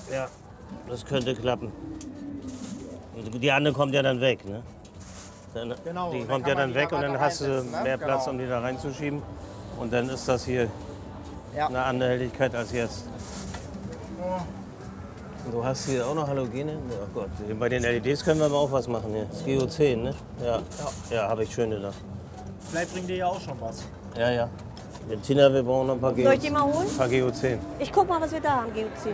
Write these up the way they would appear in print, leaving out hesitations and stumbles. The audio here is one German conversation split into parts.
Ja, das könnte klappen. Und die andere kommt ja dann weg, ne? Dann, Genau, die dann kommt kann ja man dann die weg da und dann weiter hast du reinsetzen, ne? mehr Platz, Genau. um die da reinzuschieben. Und dann ist das hier Ja. eine andere Helligkeit als jetzt. Du hast hier auch noch Halogene? Oh Gott, bei den LEDs können wir aber auch was machen hier. Das GO10, ne? Ja, ja, habe ich schöne da. Vielleicht bringen die ja auch schon was. Ja, ja. Tina, wir brauchen noch ein paar Soll ich die mal holen? Ein paar GO10. Ich guck mal, was wir da haben, Geozin.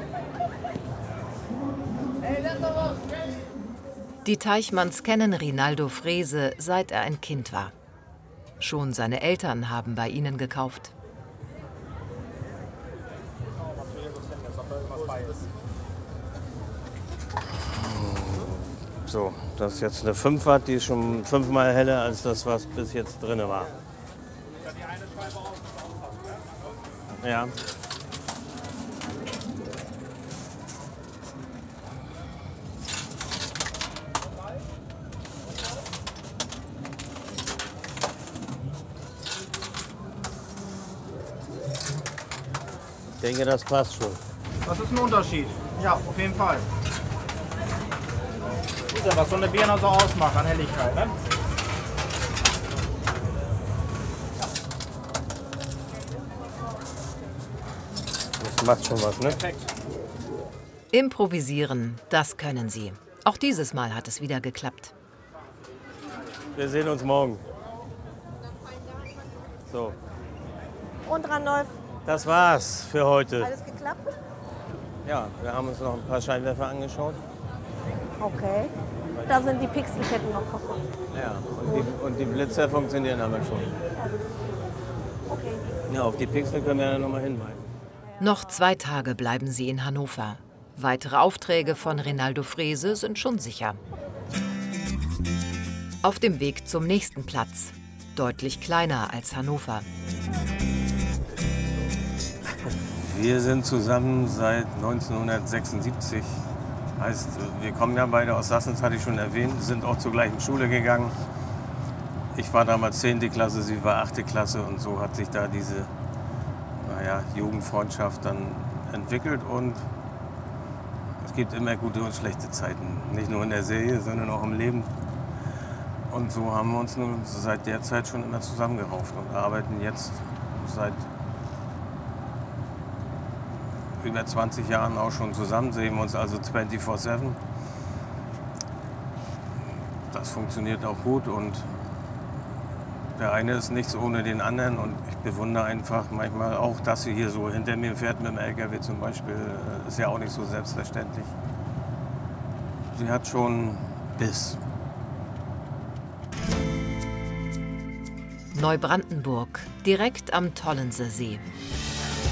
Die Teichmanns kennen Rinaldo Frese, seit er ein Kind war. Schon seine Eltern haben bei ihnen gekauft. So, das ist jetzt eine 5 Watt, die ist schon 5-mal heller als das, was bis jetzt drin war. Ja. Ich denke, das passt schon. Das ist ein Unterschied. Ja, auf jeden Fall. Ist ja, was so eine Birne so ausmacht an Helligkeit, ne? Das macht schon was, ne? Perfekt. Improvisieren, das können sie. Auch dieses Mal hat es wieder geklappt. Wir sehen uns morgen. So, Und Randolph, das war's für heute. alles geklappt? Ja, wir haben uns noch ein paar Scheinwerfer angeschaut. Okay. Da sind die Pixelketten noch kaputt. Ja, und die Blitzer funktionieren aber schon. Okay. Ja, auf die Pixel können wir ja noch mal hinweisen. Noch 2 Tage bleiben sie in Hannover. Weitere Aufträge von Rinaldo Frese sind schon sicher. Auf dem Weg zum nächsten Platz. Deutlich kleiner als Hannover. Wir sind zusammen seit 1976. Heißt, wir kommen ja beide aus Sassnitz, hatte ich schon erwähnt, sind auch zur gleichen Schule gegangen. Ich war damals 10. Klasse, sie war 8. Klasse und so hat sich da diese Jugendfreundschaft dann entwickelt und es gibt immer gute und schlechte Zeiten. Nicht nur in der Serie, sondern auch im Leben. Und so haben wir uns nun seit der Zeit schon immer zusammengerauft und arbeiten jetzt seit über 20 Jahren auch schon zusammen, sehen wir uns also 24/7. Das funktioniert auch gut und der eine ist nichts ohne den anderen und ich bewundere einfach manchmal auch, dass sie hier so hinter mir fährt mit dem LKW zum Beispiel, ist ja auch nicht so selbstverständlich. Sie hat schon Biss. Neubrandenburg, direkt am Tollensee See.